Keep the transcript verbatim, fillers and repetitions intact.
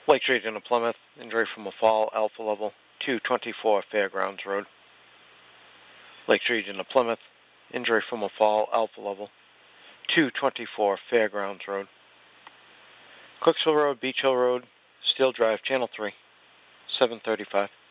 Lakes Region of Plymouth, injury from a fall, Alpha Level, two twenty-four Fairgrounds Road. Lakes Region of Plymouth, injury from a fall, Alpha Level, two twenty-four Fairgrounds Road. Cooksville Road, Beach Hill Road, Steel Drive, Channel three, seven thirty-five.